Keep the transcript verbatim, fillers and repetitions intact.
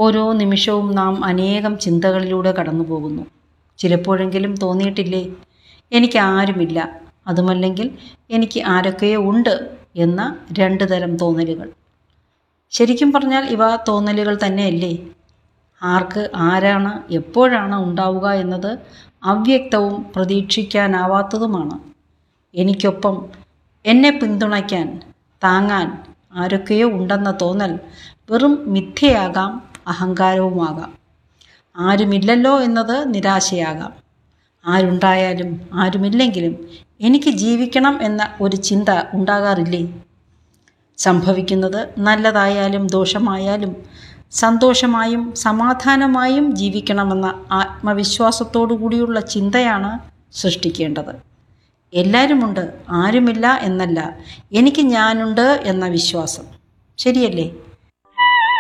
ഓരോ നിമിഷവും നാം അനേകം ചിന്തകളിലൂടെ കടന്നു പോകുന്നു. ചിലപ്പോഴെങ്കിലും തോന്നിയിട്ടില്ലേ, എനിക്ക് ആരുമില്ല, അതുമല്ലെങ്കിൽ എനിക്ക് ആരൊക്കെയോ ഉണ്ട് എന്ന രണ്ട് തരം തോന്നലുകൾ. ശരിക്കും പറഞ്ഞാൽ ഇവ തോന്നലുകൾ തന്നെയല്ലേ? ആർക്ക് ആരാണ് എപ്പോഴാണ് ഉണ്ടാവുക എന്നത് അവ്യക്തവും പ്രതീക്ഷിക്കാനാവാത്തതുമാണ്. എനിക്കൊപ്പം എന്നെ പിന്തുണയ്ക്കാൻ, താങ്ങാൻ ആരൊക്കെയോ ഉണ്ടെന്ന തോന്നൽ വെറും മിഥ്യയാകാം, അഹങ്കാരവുമാകാം. ആരുമില്ലല്ലോ എന്നത് നിരാശയാകാം. ആരുണ്ടായാലും ആരുമില്ലെങ്കിലും എനിക്ക് ജീവിക്കണം എന്ന ഒരു ചിന്ത ഉണ്ടാകാറില്ലേ? സംഭവിക്കുന്നത് നല്ലതായാലും ദോഷമായാലും സന്തോഷമായും സമാധാനമായും ജീവിക്കണമെന്ന ആത്മവിശ്വാസത്തോടു കൂടിയുള്ള ചിന്തയാണ് സൃഷ്ടിക്കേണ്ടത്. എല്ലാവരുമുണ്ട്, ആരുമില്ല എന്നല്ല, എനിക്ക് ഞാനുണ്ട് എന്ന വിശ്വാസം. ശരിയല്ലേ?